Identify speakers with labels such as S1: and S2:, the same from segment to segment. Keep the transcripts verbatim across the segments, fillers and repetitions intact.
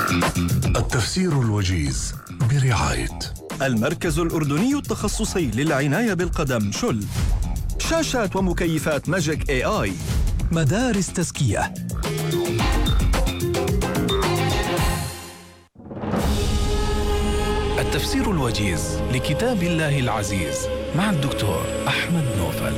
S1: التفسير الوجيز برعاية
S2: المركز الأردني التخصصي للعناية بالقدم شل، شاشات ومكيفات ماجيك اي اي،
S1: مدارس تزكية. التفسير الوجيز لكتاب الله العزيز مع الدكتور أحمد نوفل.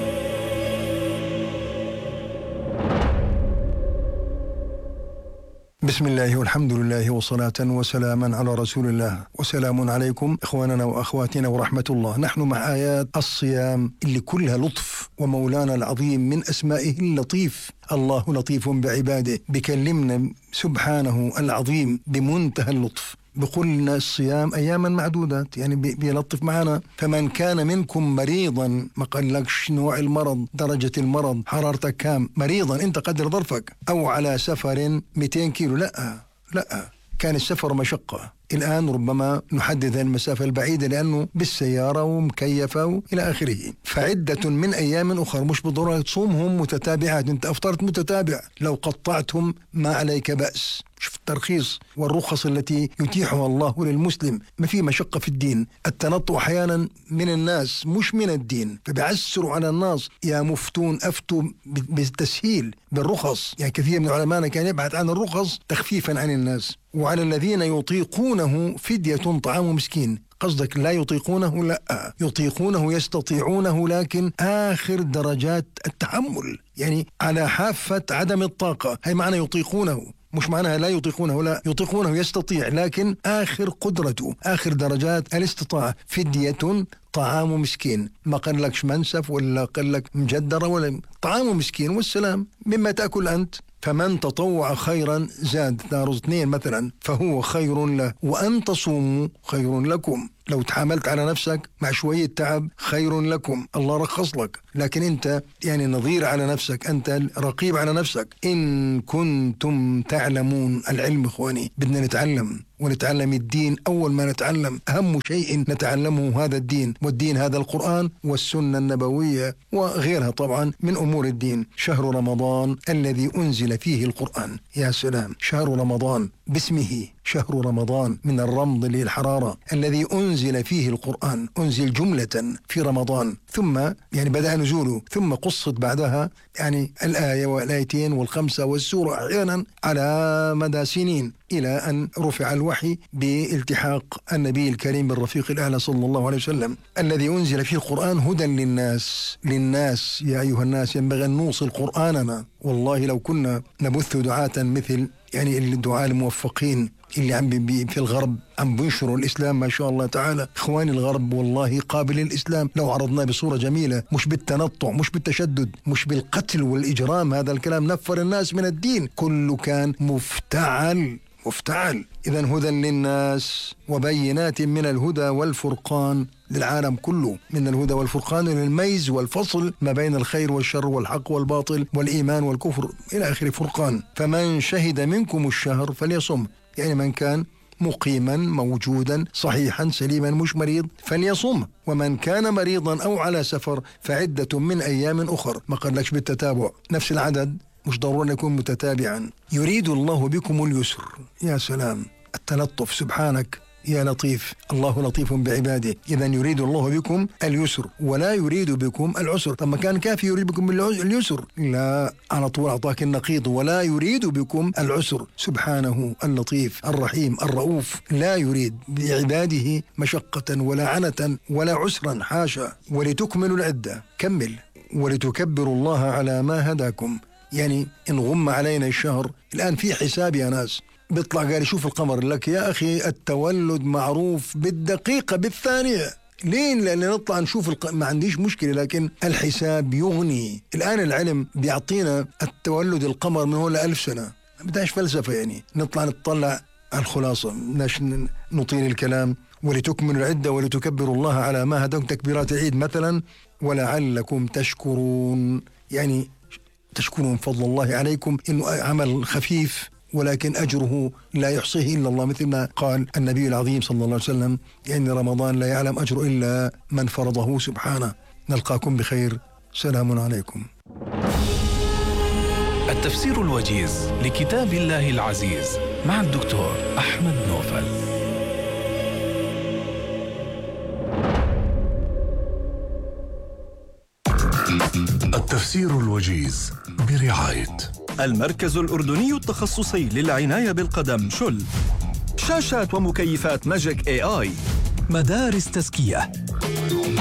S3: بسم الله والحمد لله وصلاة وسلاما على رسول الله، وسلام عليكم إخواننا وأخواتنا ورحمة الله. نحن مع آيات الصيام اللي كلها لطف، ومولانا العظيم من أسمائه اللطيف. الله لطيف بعباده، بكلمنا سبحانه العظيم بمنتهى اللطف، بقول لنا الصيام أياما معدودات، يعني بيلطف معنا. فمن كان منكم مريضا، ما قالكش نوع المرض، درجة المرض، حرارتك كام، مريضا انت قدر ظرفك، أو على سفر مئتين كيلو، لا لا كان السفر مشقة. الآن ربما نحدد المسافة البعيدة لأنه بالسيارة ومكيفة وإلى آخره. فعدة من أيام أخرى، مش بالضرورة تصومهم متتابعات، أنت أفطرت متتابع، لو قطعتهم ما عليك بأس. شوف الترخيص والرخص التي يتيحها الله للمسلم. ما في مشقة في الدين. التنطع أحيانا من الناس مش من الدين، فبيعسروا على الناس. يا مفتون أفتوا بالتسهيل بالرخص، يعني كثير من علماءنا كان يبحث عن الرخص تخفيفا عن الناس. وعلى الذين يطيقونه فدية طعام مسكين. قصدك لا يطيقونه؟ لا، يطيقونه، يستطيعونه، لكن آخر درجات التحمل، يعني على حافة عدم الطاقة. هي معنى يطيقونه، مش معناها لا يطيقونه، لا، يطيقونه يستطيع، لكن آخر قدرته، آخر درجات الاستطاعة. فدية طعام مسكين، ما قال لكش منسف ولا قال لك مجدرة، ولا طعام مسكين والسلام، مما تأكل أنت. فمن تطوع خيرا زاد، نار اثنين مثلا، فهو خير له، وأن تصوموا خير لكم. لو تحاملت على نفسك مع شوية تعب خير لكم، الله رخص لك. لكن أنت يعني نظير على نفسك، أنت رقيب على نفسك. إن كنتم تعلمون، العلم إخواني بدنا نتعلم، ونتعلم الدين. أول ما نتعلم أهم شيء نتعلمه هذا الدين، والدين هذا القرآن والسنة النبوية وغيرها طبعا من أمور الدين. شهر رمضان الذي أنزل فيه القرآن، يا سلام، شهر رمضان باسمه شهر رمضان، من الرمض للحرارة، الذي أنزل فيه القرآن، أنزل جملة في رمضان، ثم يعني بدأ نزوله، ثم قصت بعدها يعني الآية والآيتين والخمسة والسورة أحيانا على مدى سنين، إلى أن رفع الوحي بالتحاق النبي الكريم بالرفيق الأعلى صلى الله عليه وسلم. الذي أنزل فيه القرآن هدى للناس للناس يا أيها الناس ينبغي أن نوصل قرآننا. والله لو كنا نبث دعاة مثل يعني الدعاء الموفقين اللي عم في الغرب عم بينشروا الإسلام ما شاء الله تعالى. إخواني الغرب والله قابل للإسلام لو عرضناه بصورة جميلة، مش بالتنطع، مش بالتشدد، مش بالقتل والإجرام. هذا الكلام نفر الناس من الدين، كله كان مفتعل مفتعل. إذن هدى للناس وبينات من الهدى والفرقان للعالم كله، من الهدى والفرقان للميز والفصل ما بين الخير والشر والحق والباطل والإيمان والكفر إلى آخر فرقان. فمن شهد منكم الشهر فليصم، يعني من كان مقيما موجودا صحيحا سليما مش مريض فليصم. ومن كان مريضا أو على سفر فعدة من أيام أخر، ما قالكش بالتتابع، نفس العدد، مش ضروري يكون متتابعا. يريد الله بكم اليسر، يا سلام، التلطف، سبحانك يا لطيف، الله لطيف بعباده. إذا يريد الله بكم اليسر ولا يريد بكم العسر. طب ما كان كافي يريد بكم اليسر، لا، على طول أعطاك النقيض، ولا يريد بكم العسر. سبحانه اللطيف الرحيم الرؤوف، لا يريد بعباده مشقة ولا عنة ولا عسرا، حاشا. ولتكملوا العدة، كمل، ولتكبروا الله على ما هداكم. يعني إن غم علينا الشهر الآن في حساب يا ناس، بيطلع قال شوف القمر، لك يا أخي التولد معروف بالدقيقة بالثانية. لين؟ لأن نطلع نشوف الق... ما عنديش مشكلة، لكن الحساب يغني. الآن العلم بيعطينا التولد القمر من هو لألف سنة، ما بدهاش فلسفة، يعني نطلع نطلع الخلاصة، بدناش نطيل الكلام. ولتكملوا العدة ولتكبروا الله على ما هداكم، تكبيرات عيد مثلا. ولعلكم تشكرون، يعني تشكرون فضل الله عليكم، إنه عمل خفيف ولكن أجره لا يحصيه إلا الله، مثل ما قال النبي العظيم صلى الله عليه وسلم: إن رمضان لا يعلم أجر إلا من فرضه سبحانه. نلقاكم بخير، سلام عليكم.
S1: التفسير الوجيز لكتاب الله العزيز مع الدكتور أحمد نوفل.
S4: التفسير الوجيز برعاية
S2: المركز الأردني التخصصي للعناية بالقدم شل. شاشات ومكيفات ماجيك اي اي.
S5: مدارس تزكية